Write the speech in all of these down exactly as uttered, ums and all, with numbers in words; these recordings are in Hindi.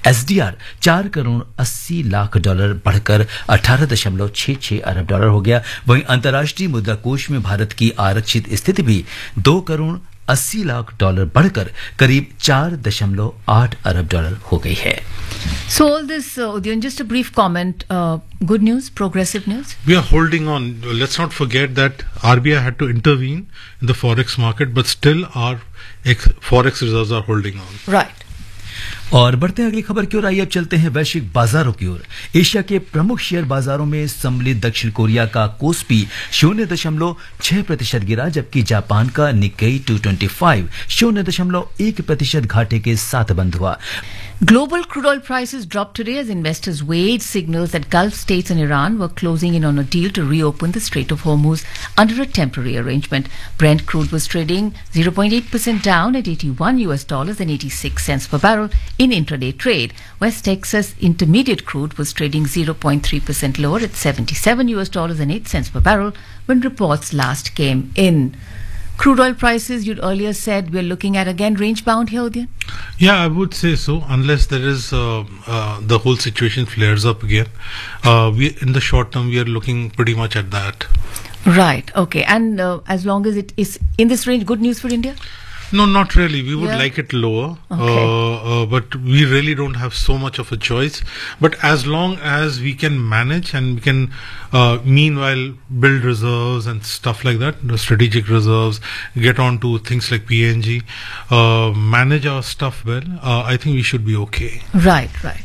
एसडीआर चार करोड़ अस्सी लाख डॉलर बढ़कर अठारह दशमलव छह छह अरब डॉलर हो गया। वहीं अंतर्राष्ट्रीय मुद्रा कोष में भारत की आरक्षित स्थिति भी दो करोड़ अस्सी लाख डॉलर बढ़कर करीब चार दशमलव आठ अरब डॉलर हो गई है। So all this, uh, Udyan, just a brief comment. Uh, good news, progressive news. We are holding on. Let's not forget that R B I had to intervene in the forex market, but still our ex- forex reserves are holding on. Right. और बढ़ते हैं अगली खबर की ओर। आइए अब चलते हैं वैश्विक बाजारों की ओर। एशिया के प्रमुख शेयर बाजारों में सम्मिलित दक्षिण कोरिया का कोस्पी शून्य दशमलव छह प्रतिशत गिरा, जबकि जापान का निक्केई टू ट्वेंटी फाइव शून्य दशमलव एक प्रतिशत घाटे के साथ बंद हुआ। Global crude oil prices dropped today as investors weighed signals that Gulf states and Iran were closing in on a deal to reopen the Strait of Hormuz under a temporary arrangement. Brent crude was trading zero point eight percent down at eighty-one U S dollars and eighty-six cents per barrel in intraday trade. West Texas Intermediate crude was trading zero point three percent lower at seventy-seven U S dollars and eight cents per barrel when reports last came in. Crude oil prices, you'd earlier said we're looking at again range bound here, Udyan? Yeah, I would say so, unless there is uh, uh, the whole situation flares up again. Uh, we in the short term, we are looking pretty much at that. Right. Okay. And uh, as long as it is in this range, good news for India? No, not really. We would Yeah. like it lower, Okay. uh, uh, but we really don't have so much of a choice. But as long as we can manage and we can, uh, meanwhile, build reserves and stuff like that, the strategic reserves, get on to things like P N G, uh, manage our stuff well, uh, I think we should be okay. Right, right.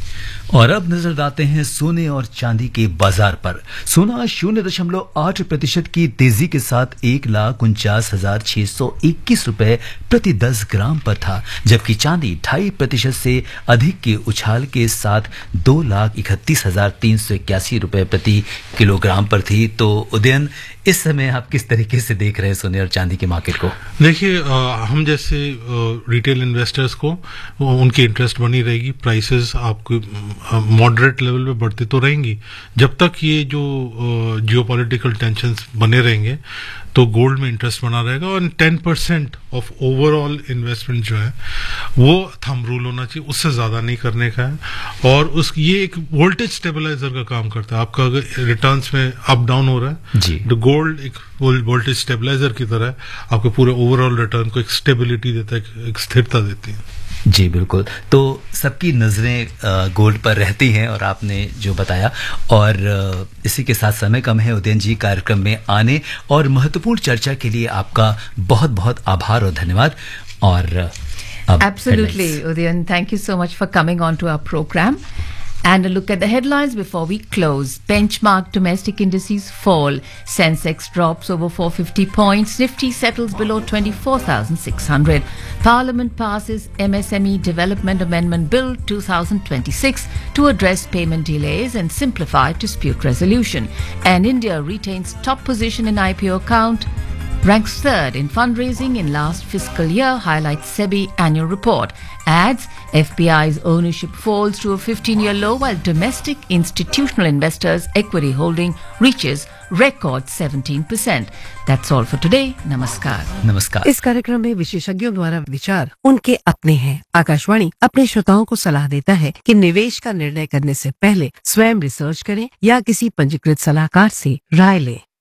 और अब नजर डालते हैं सोने और चांदी के बाजार पर। सोना शून्य दशमलव आठ प्रतिशत की तेजी के साथ एक लाख उनचास हजार छह सौ इक्कीस रुपए प्रति दस ग्राम पर था, जबकि चांदी ढाई प्रतिशत से अधिक के उछाल के साथ दो लाख इकतीस हजार तीन सौ इक्यासी रुपए प्रति किलोग्राम पर थी। तो उदयन, इस समय आप किस तरीके से देख रहे हैं सोने और चांदी के मार्केट को? देखिए, हम जैसे रिटेल इन्वेस्टर्स को उनकी इंटरेस्ट बनी रहेगी। प्राइसेस आपको मॉडरेट लेवल पे बढ़ती तो रहेंगी जब तक ये जो जियोपॉलिटिकल टेंशंस बने रहेंगे, तो गोल्ड में इंटरेस्ट बना रहेगा। और ten percent of overall investment जो है वो थंब रूल होना चाहिए, उससे ज्यादा नहीं करने का है। और उस ये एक वोल्टेज स्टेबलाइजर का काम करता है। आपका अगर रिटर्न्स में अप डाउन हो रहा है जी, तो गोल्ड एक वोल्टेज स्टेबलाइजर की तरह आपको पूरे ओवरऑल रिटर्न को एक स्टेबिलिटी देता है, एक स्थिरता देती है। जी बिल्कुल। तो सबकी नजरें गोल्ड पर रहती हैं और आपने जो बताया, और इसी के साथ समय कम है उदयन जी कार्यक्रम में आने और महत्वपूर्ण चर्चा के लिए आपका बहुत बहुत आभार और धन्यवाद। और Absolutely, Udyan. Thank you so much for coming on to our program. And a look at the headlines before we close. Benchmark domestic indices fall. Sensex drops over four hundred fifty points. Nifty settles below twenty-four thousand six hundred. Parliament passes M S M E Development Amendment Bill two thousand twenty-six to address payment delays and simplify dispute resolution. And India retains top position in I P O count. Ranks third in fundraising in last fiscal year, highlights SEBI annual report. Adds F B I's ownership falls to a fifteen-year low, while domestic institutional investors' equity holding reaches record seventeen percent. That's all for today. Namaskar. नमस्कार। इस कार्यक्रम में विशेषज्ञों द्वारा विचार उनके अपने हैं। आकाशवाणी अपने श्रोताओं को सलाह देता है कि निवेश का निर्णय करने से पहले स्वयं रिसर्च करें या किसी पंजीकृत सलाहकार से राय लें।